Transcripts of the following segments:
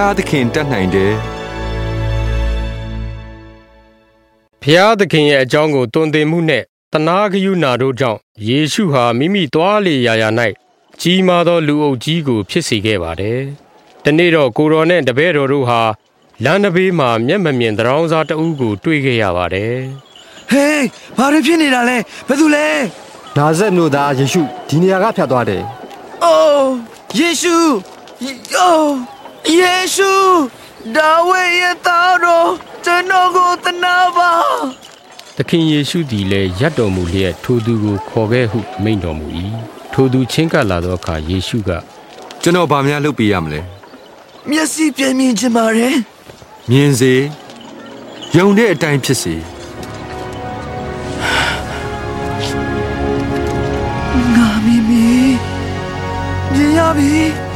သခင်တတ်နိုင်တယ်ဖျားသခင်ရဲ့အကြောင်းကိုတွင်တင်မှုနဲ့တနာဂယုဏတို့ကြောင့်ယေရှုဟာမိမိသွားလေရာရာ၌ကြီးမားသောလူအုပ်ကြီးကိုဖြစ်စေခဲ့ပါတယ်။တနေ့တော့ကိုတော်နဲ့တပည့်တော်တို့ဟာလမ်းတစ်ဘေးမှာမျက်မမြင်သရောင်းစားတအုပ်ကိုတွေ့ခဲ့ရပါတယ်။ဟေးဘာတွေဖြစ်နေတာလဲဘယ်သူလဲနာဇက်မြို့သားယေရှုဒီနေရာကဖြတ်သွားတယ်။အိုးယေရှုယေရှုဒါဝိဒ်ရဲ့သားတော်ကျွန်တော်ကိုသနာပါသခင်ယေရှုသည်လည်းရပ်တော်မူလျက်ထိုသူကိုခေါ်ခဲ့ဟုမိန့်တော်မူ၏ထိုသူချင်းကပ်လာသောအခါယေရှုကကျွန်တော်ဘာများလုပ်ပေးရမလဲမျက်စိပြမြင်ချင်ပါတယ်မြင်စေယုံတဲ့အတိုင်းဖြစ်စေငါမြင်ရပြီ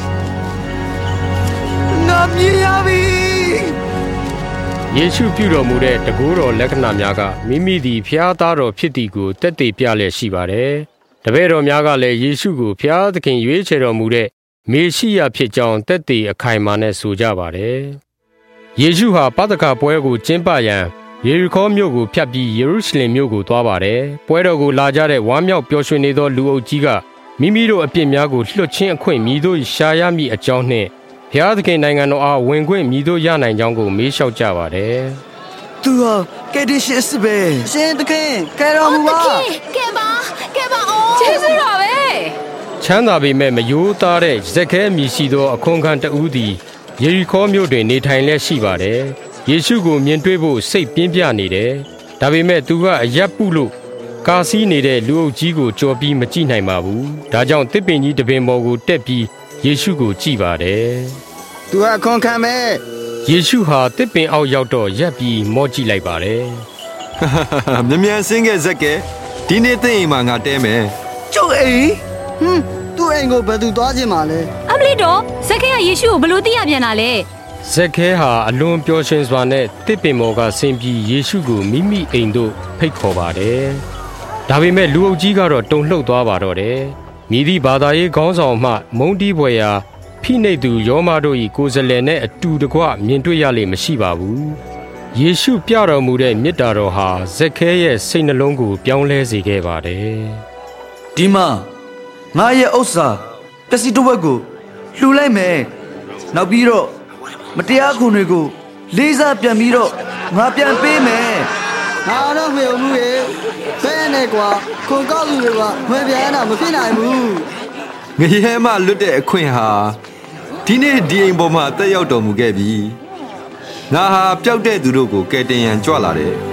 ငါမြင်ရပြီယေရှုပြုတော်မူတဲ့တကူတော်လက္ခဏာများကမိမိသည်ဖျားသားတော်ဖြစ်သည်ကိုသက်သေပြလျက်ရှိပါတယ်။တပည့်တော်များကလည်းယေရှုကိုဖျားသခင်ရွေးချယ်တော်မူတဲ့မေရှိယဖြစ်ကြောင်းသက်သေအခိုင်အမာနဲ့ဆိုကြပါတယ်။ယေရှုဟာပသခါပွဲကိုကျင်းပရန်ယေရီခေါမြို့ကိုဖြတ်ပြီးယေရုရှလင်မြို့ကိုသွားပါတယ်။ပွဲတော်ကိုလာကြတဲ့ဝမ်းမြောက်ပျော်ရွှင်နေသောလူအုပ်ကြီးကမိမိတို့အပြစ်များကိုလွှတ်ခြင်းအခွင့်မည်သို့ရှာရမည်အကြောင်းနှင့်ဘုရားသခင်နိုင်ငံတော်အားဝင်ခွင့်မည်သို့ရနိုင်ကြောင်းကိုမေးလျှောက်ကြပါတယ်။သူဟာကယ်တင်ရှင်အစ်ပဲရှင်သခင်ကယ်တော်မူပါကယ်ပါအိုးကျေးဇူးတော်ပဲချမ်းသာပေမဲ့မယိုးသားတဲ့ဇက်ခဲမြည်ရှိသောအခွန်ခံတဦးသည်ယေရီခေါမြို့တွင်နေထိုင်လျက်ရှိပါတယ်။ယေရှုကိုမြင်တွေ့ဖို့စိတ်ပြင်းပြနေတယ်။ဒါပေမဲ့သူကအရပ်ပုလို့ကာစီးနေတဲ့လူအုပ်ကြီးကိုကြော်ပြီးမကြည့်နိုင်ပါဘူး။ဒါကြောင့်တစ်ပင်ကြီးတပင်ပေါ်ကိုတက်ပြီးယေရှုကိုကြည့်ပါတယ်။သူကအခွန်ခံမဲ့ယေရှုဟာတစ်ပင်အောက်ရောက်တော့ရပ်ပြီးမော့ကြည့်လိုက်ပါတယ်။မြန်ဆင်းခဲ့ဇက်ကဲဒီနေ့သိရင်မှငါတဲမယ်။ကျုပ်အိမ်သူ့အိမ်ကိုဘယ်သူသွားခြင်းမလဲ။အမလီတော့ဇက်ခဲကယေရှုကိုဘယ်လိုသိရပြန်တာလဲ။ဇက်ခဲဟာအလွန်ပျော်ရွှင်စွာနဲ့တစ်ပင်ပေါ်ကဆင်းပြီးယေရှုကိုမိမိအိမ်သို့ဖိတ်ခေါ်ပါတယ်။ဒါပေမဲ့လူအုပ်ကြီးကတော့တုန်လှုပ်သွားပါတော့တယ်။မိသည့်ဘာသာရေးခေါင်းဆောင်မှမုန်းတီးဖွယ်ရာဖိနှိပ်သူယောမတို့၏ကိုယ်စားလှယ်နဲ့အတူတကွမြင်တွေ့ရလိမ့်မရှိပါဘူး။ယေရှုပြတော်မူတဲ့မေတ္တာတော်ဟာဇက်ခဲရဲ့စိတ်နှလုံးကိုပြောင်းလဲစေခဲ့ပါတယ်။ဒီမှာငါရဲ့ဥစ္စာပစ္စည်းတစ်ဝက်ကိုလှူလိုက်မယ်။နောက်ပြီးတော့မတရားခွန်တွေကိုလေးစားပြန်ပြီးတော့ငါပြန်ပေးမယ်။ငါတော့မယုံဘူးရဲ့။ဘယ်နဲ့ကွာခွန်ကောက်လူတွေကမပြန်တာမဖြစ်နိုင်ဘူး။ငရဲမလွတ်တဲ့အခွင့်ဟာဒီနေ့ဒီအိမ်ပေါ်မှာတက်ရောက်တော်မူခဲ့ပြီ။ငါဟာပျောက်တဲ့သူတို့ကိုကယ်တင်ရန်ကြွလာတယ်။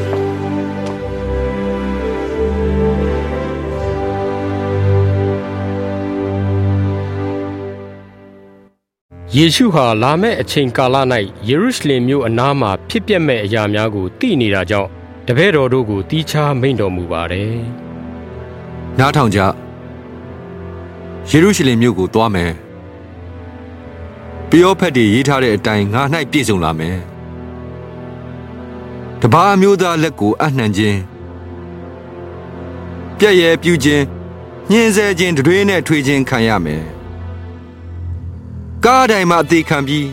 ယေရှုဟာလာမယ့်အချိန်ကာလ၌ယေရုရှလင်မြို့အနားမှာဖြစ်ပျက်မဲ့အရာများကိုသိနေတာကြောင့်တပည့်တော်တို့ကိုတီးခြားမိန့်တော်မူပါတယ်။နားထောင်ကြ။ယေရုရှလင်မြို့ကိုသွားမယ်။ပယောဖက်တွေရေးထားတဲ့အတိုင်းငါ၌ပြည့်စုံလာမယ်။တပါးမျိုးသားလက်ကိုအနှံခြင်းပြည့်ရဲပြူခြင်းညှင်းဆဲခြင်းတွေးနဲ့ထွေးခြင်းခံရမယ်။ကားတိုင်းမှာအသေးခံပြီး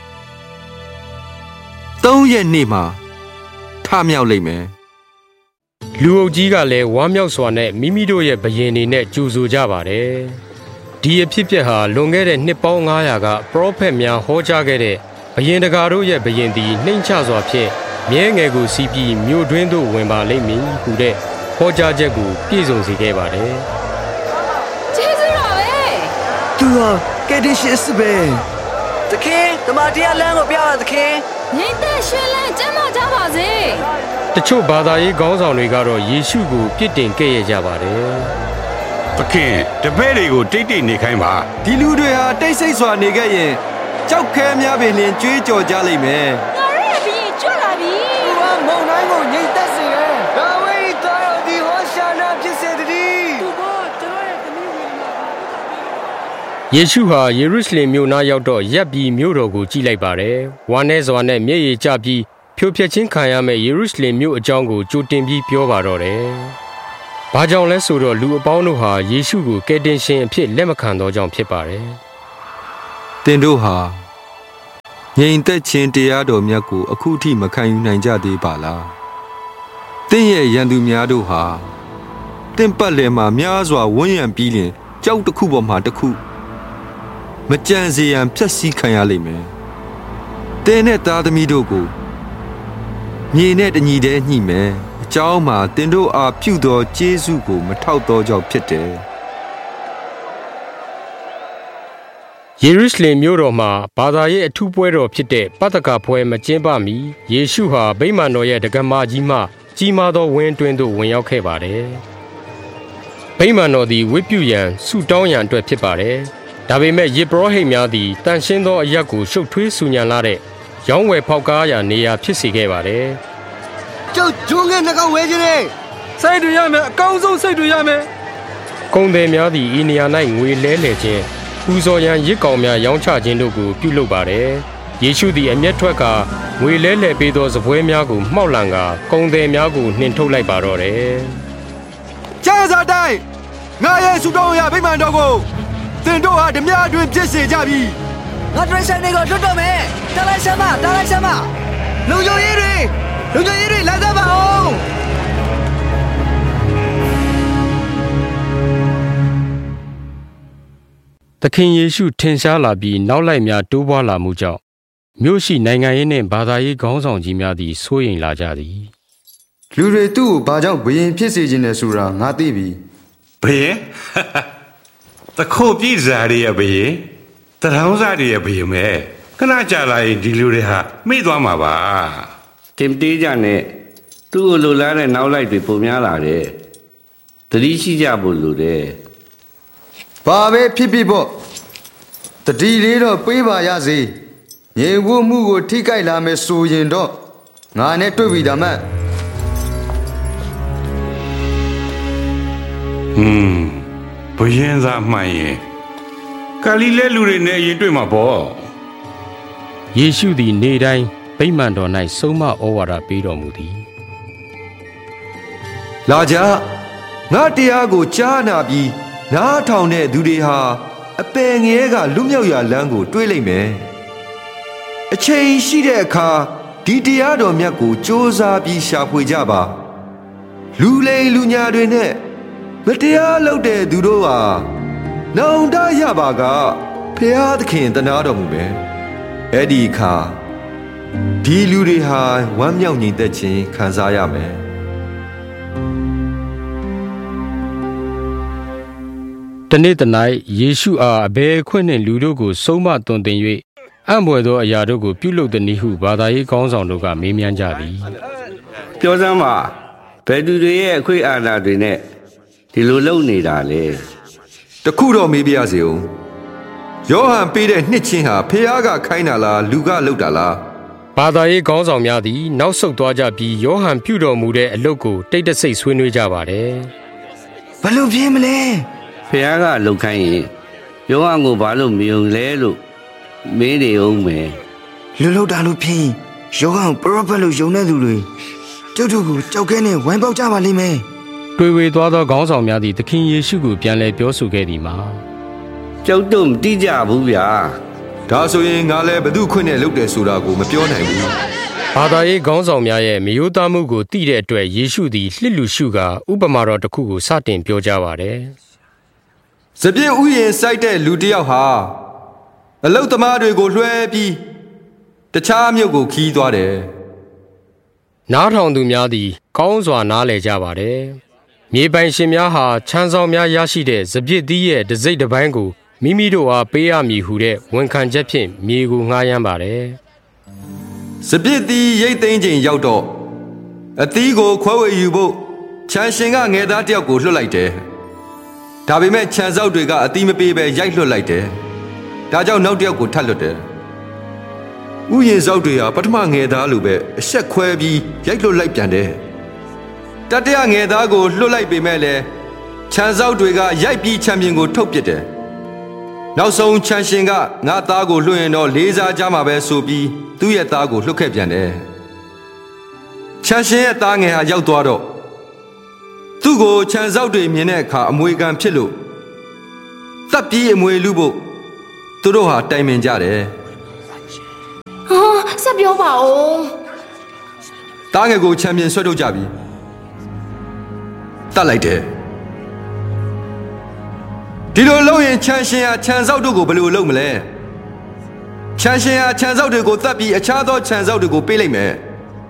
3 ရက်နေ့မှာထမြောက်လိမ့်မယ်။လူအုပ်ကြီးကလည်းဝမ်းမြောက်စွာနဲ့မိမိတို့ရဲ့ဘယင်တွေနဲ့ကြိုဆိုကြပါတယ်။ဒီအဖြစ်အပျက်ဟာလွန်ခဲ့တဲ့နှစ်ပေါင်း900ကပရောဖက်များဟောကြားခဲ့တဲ့ဘယင်တကာတို့ရဲ့ဘယင်သည်နှိမ့်ချစွာဖြင့်မြဲငယ်ကိုစီးပြီးမြို့တွင်းသို့ဝင်ပါလိမ့်မည်ဟူတဲ့ဟောကြားချက်ကိုပြည့်စုံစေခဲ့ပါတယ်။ကျေးဇူးတော်ပဲ။သူဟာကယ်တင်ရှင်အစ်ပဲ။သခင်ဓမ္မတရားလမ်းကိုပြပါသခင်။ငြိမ်သက်ရှင်လန်းကျမ်းမာကြပါစေ။တချို့ဘာသာရေးခေါင်းဆောင်တွေကတော့ယေရှုကိုပြစ်တင်ခဲ့ရကြပါတယ်။သခင်တပည့်တွေကိုတိတ်တိတ်နေခိုင်းပါဒီလူတွေဟာတိတ်ဆိတ်စွာနေခဲ့ရင်ကြောက်ခဲများပင်လျင်ကြွေးကြော်ကြလိမ့်မယ်ငါရဲ့ဘီကြွလာပြီသူကမုန်တိုင်းကိုငြိမ်သက်စေတယ်ဒါဝိဒ်သားတော်ဒီဟောရှာနာဖြစ်စေတည်းသူကကျွန်တော်ရဲ့သမီးဝင်ယေရှုဟာယေရုရှလင်မြို့နားရောက်တော့ရပ်ပြီးမြို့တော်ကိုကြည့်လိုက်ပါတယ်ဝမ်းနည်းစွာနဲ့မျက်ရည်ကျပြီးဖြိုဖျက်ခြင်းခံရမယ့်ယေရုရှလင်မြို့အကြောင်းကိုကြိုတင်ပြီးပြောပါတော့တယ်။ဘာကြောင့်လဲဆိုတော့လူအပေါင်းတို့ဟာယေရှုကိုကယ်တင်ရှင်အဖြစ်လက်မခံသောကြောင့်ဖြစ်ပါတယ်။သင်တို့ဟာငြိမ်သက်ခြင်းတရားတော်မြတ်ကိုအခုထိမခံယူနိုင်ကြသေးပါလားတင့်ရဲ့ရန်သူများတို့ဟာတင့်ပတ်လည်မှာများစွာဝန်းရံပြီးလင်ကြောက်တစ်ခုပေါ်မှာတစ်ခုမကြံစေရန်ဖြတ်စည်းခံရလိမ့်မယ်တင်းနဲ့သားသမီးတို့ကိုမြေနဲ့တညီတည်းညှိမယ်အကြောင်းမှာတင်တို့အားပြုသောကျေးဇူးကိုမထောက်သောကြောင့်ဖြစ်တယ်ယေရုရှလင်မြို့တော်မှာဘာသာရေးအထူးပွဲတော်ဖြစ်တဲ့ပတ္တကပွဲမကျင်းပမီယေရှုဟာဗိမာန်တော်ရဲ့တက္ကမကြီးမှကြီးမားသောဝင်းတွင်းသို့ဝင်ရောက်ခဲ့ပါတယ်ဗိမာန်တော်သည်ဝတ်ပြုရန်ဆုတောင်းရန်အတွက်ဖြစ်ပါတယ်ဒါပေမဲ့ယေဘရဟိတ်များသည်တန်ရှင်းသောအရက်ကိုရှုပ်ထွေးဆူညံလာတဲ့ရောင်းဝယ်ဖောက်ကားရာနေရာဖြစ်စေခဲ့ပါတယ်ကျုပ်ဂျုံငယ်နှကောင်ဝဲခြင်းနဲ့စိတ်တွေရမယ်အကောင်းဆုံးစိတ်တွေရမယ်ကုန်သည်များသည်ဤနေရာ၌ငွေလဲလှယ်ခြင်းပူဇော်ရန်ရစ်ကောင်များရောင်းချခြင်းတို့ကိုပြုလုပ်ပါတယ်ယေရှုသည်အမျက်ထွက်ကငွေလဲလှယ်ပေးသောစပွဲများကိုမှောက်လန်ကာကုန်သည်များကိုနှင်ထုတ်လိုက်ပါတော့တယ်ကျမ်းစာတိုင်းငါရဲ့ဆုတောင်းရဗိမာန်တော်ကိုသင်တို့ဟာဓမြအတွင်ဖြစ်စေကြပြီငါဒရက်ဆန်တွေကိုလွတ်တော့မယ်တာလိုက်ဆမ်းမလူကြိုရေးတွေလာကြပါအောင်သခင်ယေရှုထင်ရှားလာပြီးနောက်လိုက်များတိုးပွားလာမှုကြောင့်မြို့ရှိနိုင်ငံရေးနှင့်ဘာသာရေးခေါင်းဆောင်ကြီးများသည်စိုးရိမ်လာကြသည်လူတွေသူ့ကိုဘာကြောင့်ဘယင်ဖြစ်စေခြင်းလဲဆိုတာငါသိပြီဘယင်တခုတ်ပြည်စားရရဲ့ဘယင်တထောင်းစားရရဲ့ဘယင်မဲခဏကြာလာရင်ဒီလူတွေဟာမိသွားမှာပါတင်တေးကြနဲ့သူ့ကိုလိုလားတဲ့နောက်လိုက်တွေပုံများလာတယ်တတိရှိကြဖို့လိုတယ်ဘာပဲဖြစ်ပေါ့တတိလေးတော့ပေးပါရစေငြိမ်ဝတ်မှုကိုထိကြိုက်လာမယ်ဆိုရင်တော့ငါနဲ့တွေ့ပြီဒါမှဘယင်သားမှန်ရင်ဂါလိလဲလူတွေနဲ့ရင်တွေ့မှာပေါ့ယေရှုသည်နေ့တိုင်းဗိမာန်တော်၌ဆုံးမဩဝါဒပေးတော်မူသည်လာကြငါတရားကိုကြားနာပြီးနားထောင်တဲ့သူတွေဟာအပယ်ငရဲကလွတ်မြောက်ရာလမ်းကိုတွေးလိုက်မယ်အချိန်ရှိတဲ့အခါဒီတရားတော်မြတ်ကိုစ조사ပြီးရှာဖွေကြပါလူလိမ်လူညာတွေနဲ့မတရားလုပ်တဲ့သူတို့ဟာနောင်တရပါကဖျားသခင်တနာတော်မူမယ်အဲ့ဒီအခါဒီလူတွေဟာဝမ်းမြောက်ညီသက်ခြင်းခံစားရမယ်တနေ့တနေ့ယေရှုအားအဘယ်ခွင့်နှင့်လူတို့ကိုဆုံးမသွန်သင်၍အံ့ဘွယ်သောအရာတို့ကိုပြုလုပ်သည်နည်းဟုဘာသာရေးခေါင်းဆောင်တို့ကမေးမြန်းကြသည်ပြောစမ်းပါဘယ်သူတွေရဲ့အခွင့်အာဏာတွေနဲ့ဒီလိုလုပ်နေတာလဲတခုတော့မေးပြရစီဦးယောဟန်ပေးတဲ့နှစ်ချင်းဟာဖခင်ကခိုင်းတာလားလူကလုပ်တာလားဘာသာရေးခေါင်းဆောင်များသည်နောက်ဆုတ်သွားကြပြီးယောဟန်ပြုတော်မူတဲ့အလုပ်ကိုတိတ်တဆိတ်ဆွေးနွေးကြပါတယ်ဘယ်လိုဖြစ်မလဲဖခင်ကလှုပ်ခိုင်းရင်ယောဟန်ကိုဘာလို့မယုံလဲလို့မေးနေအောင်မယ်လူလှုပ်တာလို့ဖြစ်ယောဟန်ပရောဖက်လို့ယုံတဲ့သူတွေကျုပ်တို့ကိုကြောက်ခဲနဲ့ဝိုင်းပေါက်ကြပါလိမ့်မယ်တွေ့ဝေသွားသောခေါင်းဆောင်များသည်သခင်ယေရှုကိုပြန်လည်ပြောဆိုခဲ့သည်မှာကျုပ်တို့မတိကြဘူးဗျာဒါဆိုရင်ငါလည်းဘသူခွင့်နဲ့လုပ်တယ်ဆိုတာကိုမပြောနိုင်ဘူးဘာသာရေးခေါင်းဆောင်များရဲ့မယိုးသားမှုကိုသိတဲ့အတွက်ယေရှုသည်လှစ်လူရှုကာဥပမာတော်တစ်ခုကိုစတင်ပြောကြားပါတယ်စပြည့်ဥယျာဉ်စိုက်တဲ့လူတစ်ယောက်ဟာအလုတ်သမားတွေကိုလွှဲပြီးတခြားမြို့ကိုခီးသွားတယ်နားထောင်သူများသည်ကောင်းစွာနားလည်ကြပါတယ်မြေပိုင်ရှင်များဟာချမ်းဆောင်များရရှိတဲ့စပြည့်သီးရဲ့တစ်စိတ်တစ်ပိုင်းကိုမိမိတို့အားပေးရမည်ဟုတဲ့ဝန်ခံချက်ဖြင့်မြေကိုငှားရမ်းပါတယ်စပြည့်သီးရိတ်သိမ်းချိန်ရောက်တော့အသီးကိုခွဲဝေယူဖို့ချမ်းရှင်ကငယ်သားတစ်ယောက်ကိုလွှတ်လိုက်တယ်ဒါပေမဲ့ခြံစောက်တွေကအသီးမပေးပဲရိုက်လွှတ်လိုက်တယ်ဒါကြောင့်နောက်တစ်ယောက်ကိုထပ်လွှတ်တယ်ဥယျာဉ်စောက်တွေဟာပထမငယ်သားလိုပဲအဆက်ခွဲပြီးရိုက်လွှတ်လိုက်ပြန်တယ်တတိယငယ်သားကိုလွှတ်လိုက်ပေမဲ့လည်းခြံစောက်တွေကရိုက်ပြီးခြံပြင်ကိုထုတ်ပစ်တယ်နောက်ဆုံးခြံရှင်ကငါသားကိုလွှတ်ရင်တော့လေးစားကြမှာပဲဆိုပြီးသူ့ရဲ့သားကိုလွှတ်ခဲ့ပြန်တယ်ခြံရှင်ရဲ့သားငယ်ဟာရောက်သွားတော့သူ့ကိုခြံစောက်တွေမြင်တဲ့အခါအမွေခံဖြစ်လို့တပ်ပြီးအမွေလူဖို့သူတို့ဟာတိုင်ပင်ကြတယ်ဟဆက်ပြောပါဦးတားငယ်ကိုချန်ပီယံဆွဲထုတ်ကြပြီတတ်လိုက်တယ်ဒီလိုလုပ်ရင်ချန်ရှင်ဟာချန်ဆောက်တို့ကိုဘယ်လိုလုပ်မလဲချန်ရှင်ဟာချန်ဆောက်တွေကိုတတ်ပြီးအခြားသောချန်ဆောက်တွေကိုပေးလိုက်မယ်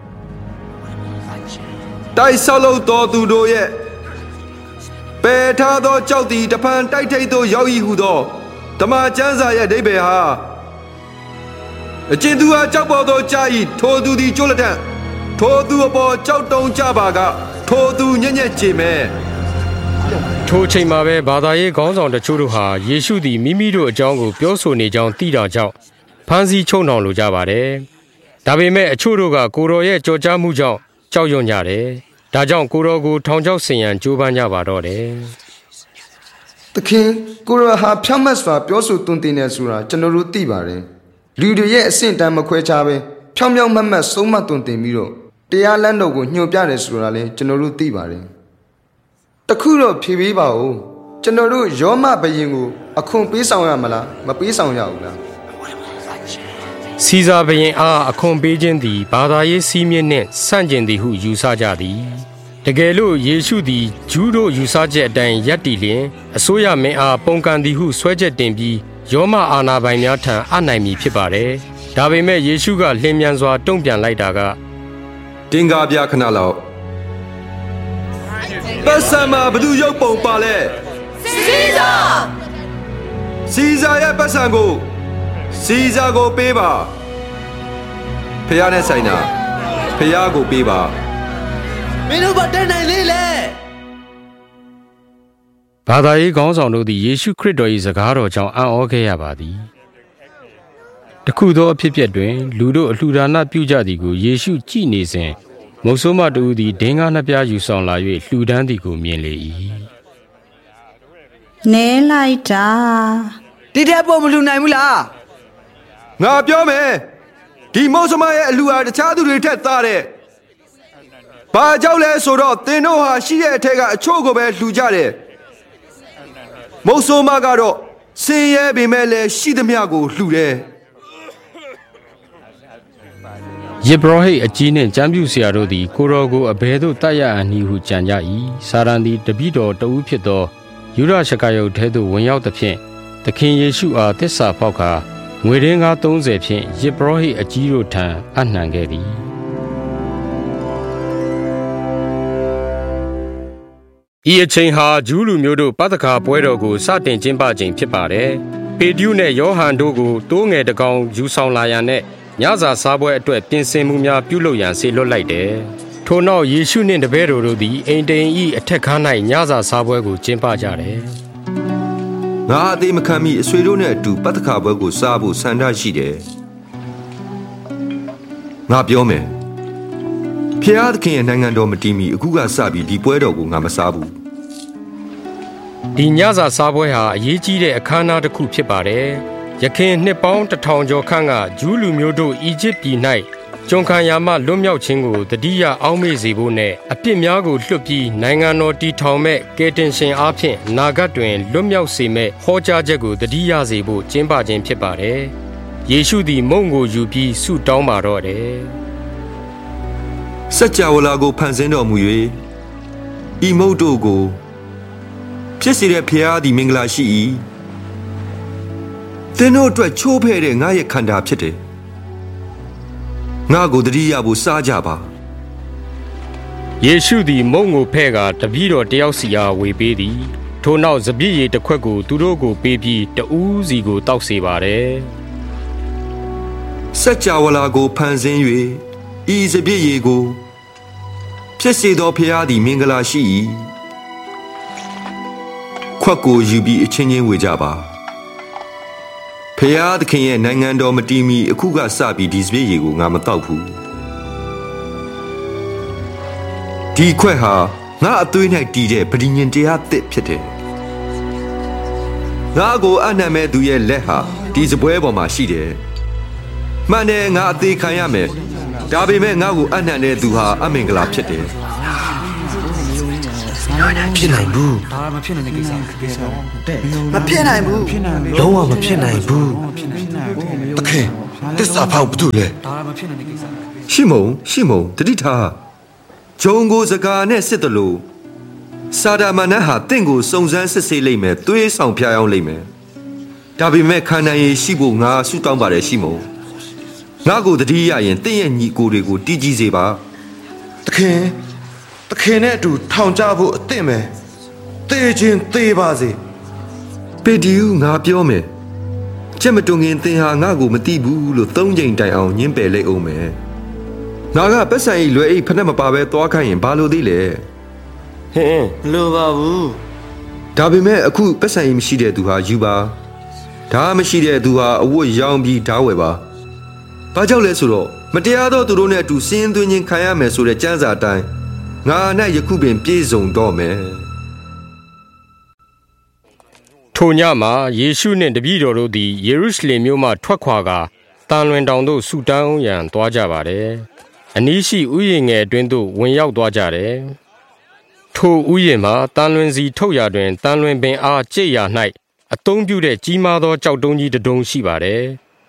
တိုက်ဆောက်လို့တော်သူတို့ရဲ့ပယ်ထားသောကြောက်တီတဖန်တိုက်ထိတ်သောရောက်ဤဟုသောဓမ္မကျမ်းစာရဲ့အဓိပ္ပာယ်ဟာအကျဉ်သူဟာကြောက်ပေါ်သောကြာဤထိုသူသည်ကျွတ်လက်ထထိုသူအပေါ်ကြောက်တုံကြပါကထိုသူညံ့ညက်ကြည်မဲ့ထိုချိန်မှာပဲဘာသာရေးခေါင်းဆောင်တချို့တို့ဟာယေရှုသည်မိမိတို့အကြောင်းကိုပြောဆိုနေကြောင်းသိတာကြောင့်ဖမ်းဆီးချုပ်နှောင်လိုကြပါတယ်။ဒါပေမဲ့အချို့တို့ကကိုတော်ရဲ့ကြော်ကြားမှုကြောင့်ကြောက်ရွံ့ကြတယ်။ဒါကြောင့်ကိုတော်ကိုထောင်ချောက်ဆင်ရန်ကြိုးပမ်းကြပါတော့တယ်။သခင်ကိုတော်ဟာဖြောင့်မတ်စွာပြောဆိုသွန်သင်နေဆိုတာကျွန်တော်တို့သိပါတယ်။လူတွေရဲ့အဆင့်တန်းမခွဲခြားပဲဖြောင့်မတ်မတ်ဆုံးမသွန်သင်ပြီးတော့တရားလမ်းတော်ကိုညွှန်ပြတယ်ဆိုတာလည်းကျွန်တော်တို့သိပါတယ်။တခုတော့ဖြေပေးပါဦးကျွန်တော်တို့ယောမဘယင်ကိုအခွန်ပေးဆောင်ရမလားမပေးဆောင်ရဘူးလားစီဇာဘယင်အားအခွန်ပေးခြင်းသည်ဘာသာရေးစည်းမျဉ်းနှင့်ဆန့်ကျင်သည်ဟုယူဆကြသည်တကယ်လို့ယေရှုသည်ဂျူးတို့ယူဆချက်အတိုင်းရပ်တည်လျင်အစိုးရမင်းအားပုံကန်သည်ဟုဆွဲချက်တင်ပြီးယောမအာဏာပိုင်များထံအနိုင်မည်ဖြစ်ပါတယ်ဒါပေမဲ့ယေရှုကလျင်မြန်စွာတုံ့ပြန်လိုက်တာကတင်ကားပြခဏလောက်ပတ်စံမှာဘသူရုပ်ပုံပါလဲစီဇာရဲ့ပတ်စံကိုစီဇာကိုပေးပါဖះနဲ့ဆိုင်တာဖះကိုပေးပါမင်းတို့ဘာတက်နိုင်လေဘာသာရေးခေါင်းဆောင်တို့သည်ယေရှုခရစ်တော်၏စကားတော်ကြောင့်အံ့ဩခဲ့ရပါသည်တခုသောအဖြစ်အပျက်တွင်လူတို့အလှူဒါနပြုကြသည်ကိုယေရှုကြည့်နေစဉ်မုတ်ဆိုးမတူသည်ဒင်္ဂါနှစ်ပြားယူဆောင်လာ၍လှူဒန်းသည်ကိုမြင်လေ၏နဲလိုက်တာဒီတဲ့ပုံမလှူနိုင်ဘူးလားငါပြောမယ်ဒီမုတ်ဆိုးမရဲ့အလှူဟာတခြားသူတွေထက်သားတဲ့ဘာကြောင့်လဲဆိုတော့သင်တို့ဟာရှိတဲ့အထက်ကအချို့ကိုပဲလှူကြတယ်မုတ်ဆိုးမကတော့ဆင်းရဲပေမဲ့လည်းရှိသမျှကိုလှူတယ်ယေဘရဟိအကြီးနှင့်ကျမ်းပြုဆရာတို့သည်ကိုတော်ကိုအဘယ်သို့တတ်ရအန်ဟုကြံကြ၏စာရန်သည်တပည့်တော်တဦးဖြစ်သောယူဒရှကာယုတ်ထဲသို့ဝင်ရောက်သဖြင့်သခင်ယေရှုအားသစ္စာဖောက်ကာငွေရင်းကား30ဖြင့်ယေဘရဟိအကြီးတို့ထံအနှံခဲ့သည်ဤအချိန်ဟာဂျူးလူမျိုးတို့ပသခါပွဲတော်ကိုစတင်ကျင်းပခြင်းဖြစ်ပါတယ်ပေတရုနှင့်ယောဟန်တို့ကိုတိုးငယ်တကောင်ယူဆောင်လာရန်နဲ့ညစာစားပွဲအတွက်ပြင်ဆင်မှုများပြုလုပ်ရန်ဆေလွတ်လိုက်တယ်။ထို့နောက်ယေရှုနှင့်တပည့်တော်တို့သည်အိမ်တိန်၏အထက်ခန်း၌ညစာစားပွဲကိုကျင်းပကြတယ်။ငါအသေးမခံမီအဆွေတို့နဲ့အတူပတ္တခါပွဲကိုစားဖို့ဆန္ဒရှိတယ်။ငါပြောမယ်။ဖျားသခင်ရဲ့နိုင်ငံတော်မတည်မီအခုကစပြီးဒီပွဲတော်ကိုငါမစားဘူး။ဒီညစာစားပွဲဟာအရေးကြီးတဲ့အခမ်းအနားတစ်ခုဖြစ်ပါတယ်။ယခင်နှစ်ပေါင်း1000ကျော်ခန့်ကဂျူးလူမျိုးတို့အီဂျစ်ပြည်၌ကျွန်ခံရာမှလွတ်မြောက်ခြင်းကိုတတိယအောက်မေ့စေဖို့နဲ့အပြစ်များကိုလွှတ်ပြီးနိုင်ငံတော်တည်ထောင်မဲ့ကယ်တင်ရှင်အားဖြင့်နာဂတ်တွင်လွတ်မြောက်စေမဲ့ဟောကြားချက်ကိုတတိယစေဖို့ကျင်းပခြင်းဖြစ်ပါတယ်။ယေရှုသည်မုန့်ကိုယူပြီးဆုတောင်းပါတော့တယ်။စัจ java လာကိုဖန်ဆင်းတော်မူ၍ဤမုန့်တို့ကိုဖြစ်စေတဲ့ဖျားသည်မင်္ဂလာရှိ၏သင်တို့အတွက်ချိုးဖဲ့တဲ့ငါရဲ့ခန္ဓာဖြစ်တယ်ငါကိုတတိယဖို့စားကြပါယေရှုသည်မုန့်ကိုဖဲ့ကတပည့်တော်တယောက်စီအားဝေပေးသည်ထို့နောက်စပြည့်ရည်တစ်ခွက်ကိုသူတို့ကိုပေးပြီးတဦးစီကိုတောက်စေပါတယ်စัจ java လာကိုဖန်ဆင်း၍ဤစပြည့်ရည်ကိုဖြစ်စေသောဖျားသည်မင်္ဂလာရှိ၏ခွက်ကိုယူပြီးအချင်းချင်းဝေကြပါဖျားသခင်ရဲ့နိုင်ငံတော်မတည်မီအခုကစပြီးဒီစပြည့်ရည်ကိုငါမတောက်ဘူးဒီခွက်ဟာငါအသွေး၌တည်တဲ့ပဋိညာဉ်တရားသစ်ဖြစ်တယ်ငါကိုအနှံမဲ့သူရဲ့လက်ဟာဒီစပွဲပေါ်မှာရှိတယ်မှန်တယ်ငါအသေးခံရမယ်ဒါပေမဲ့ငါကိုအနှံတဲ့သူဟာအမင်္ဂလာဖြစ်တယ်ဖြစ်နိုင်ဘူးဒါမဖြစ်နိုင်တဲ့ကိစ္စဖြစ်တယ်မဖြစ်နိုင်ဘူးလုံးဝမဖြစ်နိုင်ဘူးသခင်တစ္ဆာဖောက်ဘာတူလဲဒါလည်းမဖြစ်နိုင်တဲ့ကိစ္စပဲရှိမုံတတိထားဂျုံကိုစကားနဲ့စစ်တယ်လို့စာဒါမန်နဲ့ဟာတင့်ကိုစုံစမ်းစစ်ဆေးလိမ့်မယ်သွေးဆောင်ဖျားအောင်လိမ့်မယ်ဒါပေမဲ့ခံနိုင်ရရှိဖို့ငါဆုတောင်းပါတယ်ရှိမုံငါကိုတတိရရင်တင့်ရဲ့ညီကိုတွေကိုတီးကြည့်စေပါတခင်နဲ့အတူထောင်ကြဖို့အသင့်မယ်သေခြင်းသေပါစေပေဒီယူငါပြောမယ်ကြက်မတုံငင်သင်ဟာငါ့ကိုမသိဘူးလို့၃ချိန်တိုင်အောင်ညင်းပယ်လိုက်အောင်မယ်ငါကပတ်စံကြီးလွယ်အိတ်ဖက်နဲ့မပါပဲသွားခိုင်းရင်ဘာလို့သေးလဲဟင်းလိုပါဘူးဒါပေမဲ့အခုပတ်စံကြီးမရှိတဲ့သူဟာယူပါဒါမရှိတဲ့သူဟာအဝတ်ရောင်းပြီးဓာဝယ်ပါဘာကြောင့်လဲဆိုတော့မတရားသောသူတို့နဲ့အတူစင်းသွင်းခြင်းခံရမယ်ဆိုတဲ့ကြမ်းစာအတိုင်းငါနဲ့ယခုပင်ပြေဆုံးတော့မယ်ထိုညမှာယေရှုနှင့်တပည့်တော်တို့သည်ယေရုရှလင်မြို့မှထွက်ခွာကာတန်လွင်တောင်သို့ဆူတောင်းရန်သွားကြပါတယ်။အနီးရှိဥယျာဉ်ငယ်အတွင်းသို့ဝင်ရောက်သွားကြတယ်။ထိုဥယျာဉ်မှာတန်လွင်စီထုတ်ရာတွင်တန်လွင်ပင်အားကျိတ်ရာ၌အသုံးပြုတဲ့ကြီးမားသောကြောက်တုံးကြီးတစ်တုံးရှိပါတယ်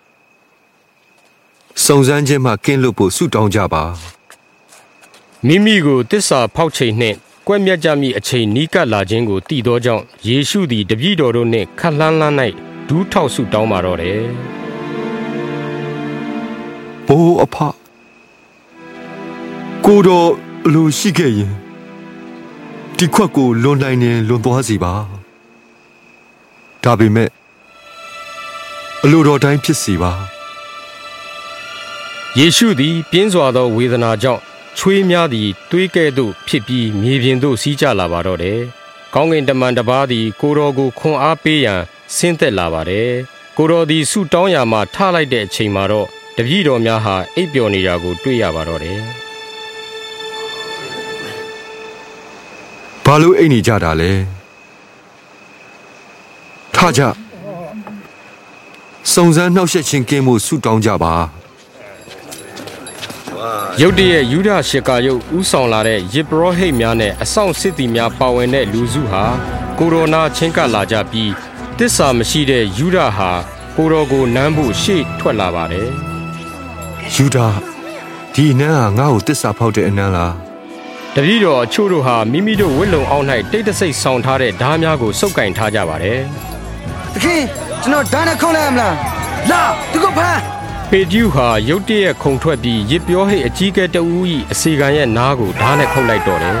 ။စုံစမ်းခြင်းမှကင်းလွတ်ဖို့ဆုတောင်းကြပါ။မိမိကိုတစ္ဆာဖောက်ချိန်နှင့်ကွက်မြတ်ကြမည့်အချိန်နီးကပ်လာခြင်းကိုသိသောကြောင့်ယေရှုသည်တပည့်တော်တို့နှင့်ခပ်လှမ်းလှမ်း၌ဒူးထောက်ဆုတောင်းပါတော့တယ်။ဘိုးအဖကိုတော်လူရှိခဲ့ရင်ဒီခွက်ကိုလွန်နိုင်ရင်လွန်သွားစီပါ။ဒါပေမဲ့အလိုတော်တိုင်းဖြစ်စီပါ။ယေရှုသည်ပြင်းစွာသောဝေဒနာကြောင့်ချွေးများသည်သွေးကဲ့သို့ဖြစ်ပြီးမြေပြင်သို့စီးကျလာပါတော့တယ်။ကောင်းကင်တမန်တစ်ပါးသည်ကိုတော်ကိုခွန်အားပေးရန်ဆင်းသက်လာပါတယ်။ကိုတော်သည်ဆုတောင်းရာမှထလိုက်တဲ့အချိန်မှာတော့တပည့်တော်များဟာအိပ်ပျော်နေတာကိုတွေ့ရပါတော့တယ်။ဘာလို့အိပ်နေကြတာလဲ။ထကြစုံစမ်းနှောက်ယှက်ခြင်းကင်းမှုဆုတောင်းကြပါ။ရုတ်တရက်ယူဒရှကာယုတ်ဥဆောင်လာတဲ့ယေဘရဟိတ်များနဲ့အဆောင်စစ်သည်များပါဝင်တဲ့လူစုဟာကိုရိုနာချင်းကပ်လာကြပြီးတစ္ဆာမရှိတဲ့ယူဒဟာကိုတော်ကိုနမ်းဖို့ရှေ့ထွက်လာပါတယ်။ယူဒဒီနန်းဟာငါ့ကိုတစ္ဆာဖောက်တဲ့အနန်းလား။တပည့်တော်အချို့တို့ဟာမိမိတို့ဝတ်လုံအောက်၌တိတ်တဆိတ်ဆောင်ထားတဲ့ဓားများကိုစုပ်ကင်ထားကြပါတယ်။သခင်ကျွန်တော်ဓာတ်နဲ့ခုံးလိုက်မလား။လာသူကဖမ်းပေတျုဟာရုတ်တရက်ခုန်ထွက်ပြီးရစ်ပြောဟိတ်အကြီးကဲတဦး၏အစီခံရဲ့နားကိုဓာတ်နဲ့ခုတ်လိုက်တော့တယ်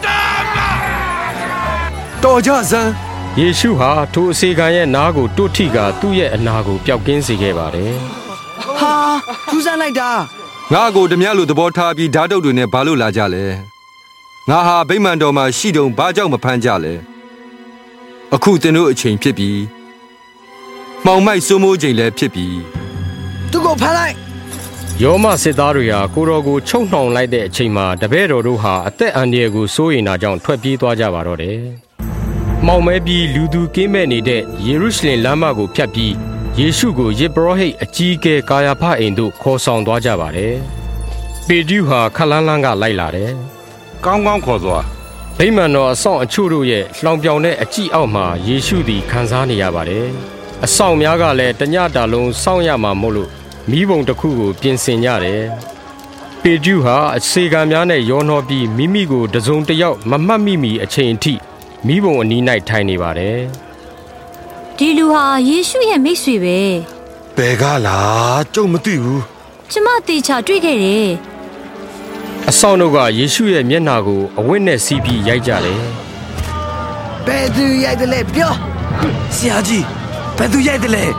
။တော်ကြစမ်းယေရှုဟာထိုအစီခံရဲ့နားကိုတွတ်ထိကသူ့ရဲ့အနာကိုပျောက်ကင်းစေခဲ့ပါတယ်။ဟာထူးဆန်းလိုက်တာငါကိုဓမြလိုသဘောထားပြီးဓာတ်တုပ်တွေနဲ့ဘာလို့လာကြလဲ။ငါဟာဗိမာန်တော်မှာရှိတုံဘာကြောင့်မဖမ်းကြလဲ။အခုသင်တို့အချိန်ဖြစ်ပြီးမှောင်မိုက်စိုးမိုးချိန်လည်းဖြစ်ပြီးသူကိုဖမ်းလိုက်ယောမစစ်သားတွေဟာကိုတော်ကိုချုပ်နှောင်လိုက်တဲ့အချိန်မှာတပည့်တော်တို့ဟာအသက်အန္တရာယ်ကိုစိုးရိမ်တာကြောင့်ထွက်ပြေးသွားကြပါတော့တယ်။မောင်မဲပြီးလူသူကင်းမဲ့နေတဲ့ယေရုရှလင်လမ်းမကိုဖြတ်ပြီးယေရှုကိုယေဘရဟိတ်အကြီးအကဲကာယာဖအိမ်သို့ခေါ်ဆောင်သွားကြပါတယ်။ပေတျုဟာခလန်းလန်းကလိုက်လာတယ်။ကောင်းကောင်းခေါ်သွား။ဗိမာန်တော်အဆောင်အချို့တို့ရဲ့လှောင်ပြောင်တဲ့အကြည့်အောက်မှာယေရှုသည်ခံစားနေရပါတယ်။အဆောင်များကလည်းတညတာလုံးစောင့်ရမှာမို့လို့မိဘုံတစ်ခုကိုပြင်ဆင်ကြတယ်။ပေတျုဟာအစေခံများနဲ့ရောနှောပြီးမိမိကိုတစုံတစ်ယောက်မမှတ်မိမီအချိန်အထိမိဘုံအနီး၌ထိုင်နေပါတယ်။ဒီလူဟာယေရှုရဲ့မိတ်ဆွေပဲ။ဘယ်ကလားကျုပ်မသိဘူး။ကျမတေချာတွေ့ခဲ့တယ်။အဆောင်တို့ကယေရှုရဲ့မျက်နှာကိုအဝတ်နဲ့စီးပြီးရိုက်ကြတယ်။ဘယ်သူရိုက်တယ်လဲပြော။ဆရာကြီးဘယ်သူရိုက်တယ်လဲ။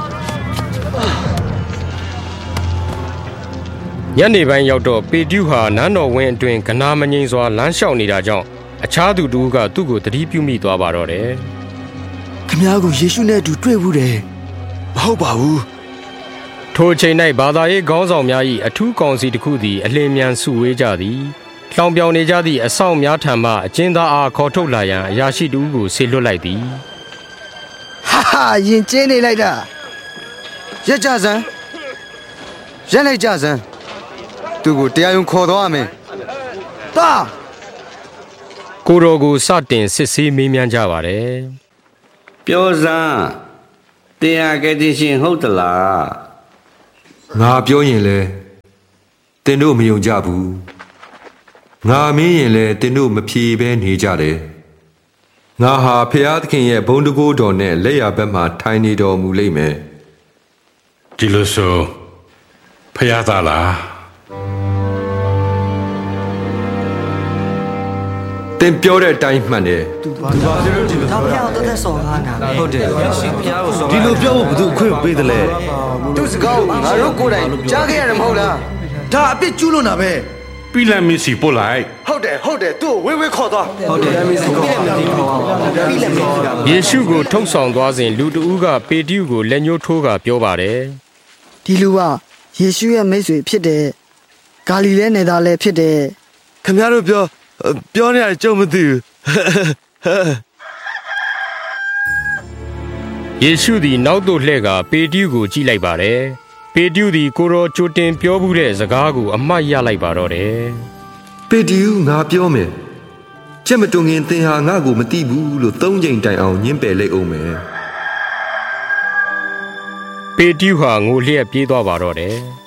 ညနေပိုင်းရောက်တော့ပေတျုဟာနန်းတော်ဝင်းအတွင်းကနာမငိမ့်စွာလမ်းလျှောက်နေတာကြောင့်အခြားသူတို့ကသူ့ကိုသတိပြုမိသွားပါတော့တယ်။ခင်ဗျားကိုယေရှုနဲ့အတူတွေ့ဘူးတယ်။မဟုတ်ပါဘူး။ထိုအချိန်၌ဘာသာရေးခေါင်းဆောင်များ၏အထူးကောင်စီတစ်ခုသည်အလင်းမြန်စုဝေးကြသည်။လှောင်ပြောင်နေကြသည့်အဆောင်များထံမှအကျဉ်းသားအားခေါ်ထုတ်လာရန်အရာရှိတို့ကိုဆေလွတ်လိုက်သည်။ဟာရင်ကျင်းနေလိုက်တာ။ရက်ကြစမ်း။ရက်လိုက်ကြစမ်း။သူကိုတရားရုံးခေါ်သွားမယ်။တာကိုတော်ကိုစတင်စစ်ဆေးမေးမြန်းကြပါတယ်။ပြောစမ်းတရားကတိရှင်ဟုတ်သလားငါပြောရင်လဲတင်တို့မယုံကြဘူးငါမင်းရင်လဲတင်တို့မဖြေဘဲနေကြတယ်ငါဟာဖျားသခင်ရဲ့ဘုန်းတကိုးတော်နဲ့လက်ရဘက်မှာထိုင်နေတော်မူလိမ့်မယ်ဒီလိုဆိုဖျားသားလားတင်ပြောတဲ့အတိုင်းမှန်တယ်ဒါဖျားတော့တဲ့ဆော်ကားနာဟုတ်တယ်ဒီလိုပြောဖို့ဘယ်သူအခွင့်ပေးတယ်လဲသူစကားငါတို့ကိုယ်တိုင်ကြားခဲ့ရတယ်မဟုတ်လားဒါအပြစ်ကျူးလွန်တာပဲပြီးလမ်းမစီပို့လိုက်ဟုတ်တယ်သူ့ဝေးဝေးခေါ်သွားဟုတ်တယ်ယေရှုကိုထုတ်ဆောင်သွားစဉ်လူတဦးကပေတရုကိုလက်ညှိုးထိုးကပြောပါတယ်ဒီလူကယေရှုရဲ့မိတ်ဆွေဖြစ်တယ်ဂါလိလဲနယ်သားလည်းဖြစ်တယ်ခင်ဗျားတို့ပြောနေရတယ်ကြုံမသိဘူးယေရှုသည်နောက်သို့လှည့်ကပေတရုကိုကြည့်လိုက်ပါတယ်ပေတရုသည်ကိုရောကြိုတင်ပြောမှုတဲ့စကားကိုအမှတ်ရလိုက်ပါတော့တယ်ပေတရုငါပြောမယ်ကြက်မတုံငင်သင်ဟာငါ့ကိုမသိဘူးလို့၃ချိန်တိုင်အောင်ညှင်းပယ်လိုက်အောင်မယ်ပေတရုဟာငိုလျက်ပြေးသွားပါတော့တယ်